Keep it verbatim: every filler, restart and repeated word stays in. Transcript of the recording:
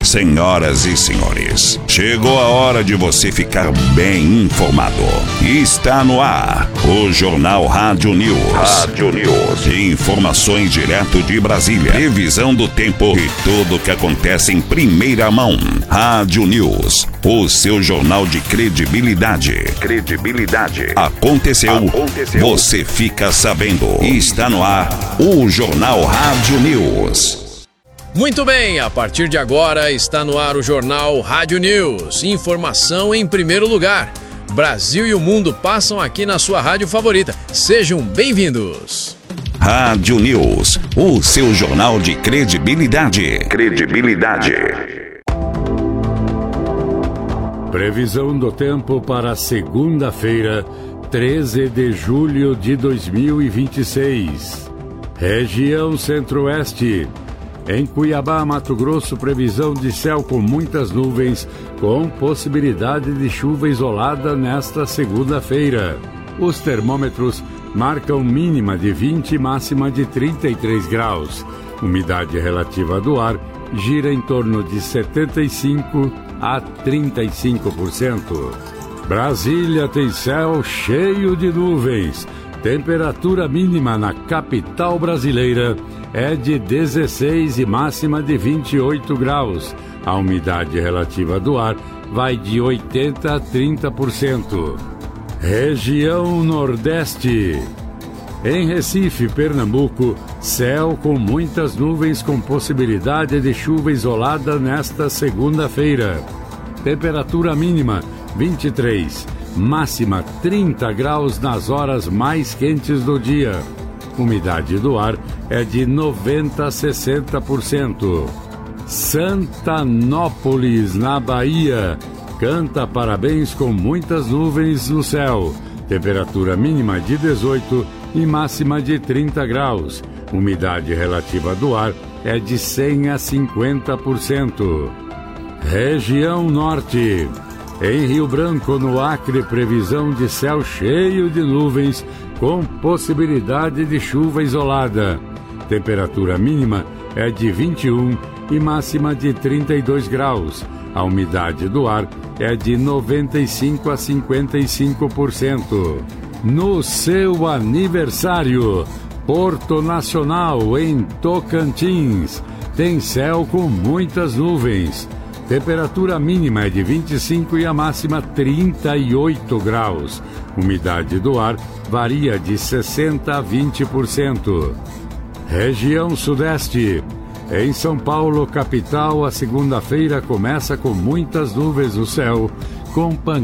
Senhoras e senhores, chegou a hora de você ficar bem informado. Está no ar o Jornal Rádio News. Rádio News. Informações direto de Brasília. Previsão do tempo e tudo o que acontece em primeira mão. Rádio News, o seu jornal de credibilidade. Credibilidade. Aconteceu, Aconteceu. Você fica sabendo. Está no ar o Jornal Rádio News. Muito bem, a partir de agora está no ar o Jornal Rádio News. Informação em primeiro lugar. Brasil e o mundo passam aqui na sua rádio favorita. Sejam bem-vindos. Rádio News, o seu jornal de credibilidade. Credibilidade. Previsão do tempo para segunda-feira, treze de julho de dois mil e vinte e seis. Região Centro-Oeste. Em Cuiabá, Mato Grosso, previsão de céu com muitas nuvens, com possibilidade de chuva isolada nesta segunda-feira. Os termômetros marcam mínima de vinte e máxima de trinta e três graus. Umidade relativa do ar gira em torno de setenta e cinco a trinta e cinco por cento. Brasília tem céu cheio de nuvens. Temperatura mínima na capital brasileira é de dezesseis e máxima de vinte e oito graus. A umidade relativa do ar vai de oitenta a trinta por cento. Região Nordeste. Em Recife, Pernambuco, céu com muitas nuvens com possibilidade de chuva isolada nesta segunda-feira. Temperatura mínima vinte e três, máxima trinta graus nas horas mais quentes do dia. Umidade do ar é de noventa a sessenta por cento. Santanópolis, na Bahia, canta parabéns com muitas nuvens no céu. Temperatura mínima de dezoito e máxima de trinta graus. Umidade relativa do ar é de cem a cinquenta por cento. Região Norte. Em Rio Branco, no Acre, previsão de céu cheio de nuvens com possibilidade de chuva isolada. Temperatura mínima é de vinte e um e máxima de trinta e dois graus. A umidade do ar é de noventa e cinco a cinquenta e cinco por cento. No seu aniversário, Porto Nacional, em Tocantins, tem céu com muitas nuvens. Temperatura mínima é de vinte e cinco e a máxima trinta e oito graus. Umidade do ar varia de sessenta a vinte por cento. Região Sudeste. Em São Paulo, capital, a segunda-feira começa com muitas nuvens no céu, com pancadas